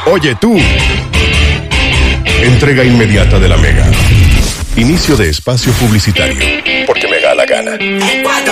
Oye tú. Entrega inmediata de la Mega. Inicio de espacio publicitario. Porque me da la gana.